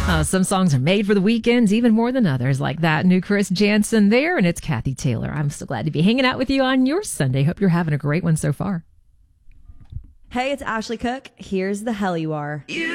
Some songs are made for the weekends even more than others, like that new Chris Janson there, and it's Kathy Taylor. I'm so glad to be hanging out with you on your Sunday. Hope you're having a great one so far. Hey, it's Ashley Cook. Here's the hell you are.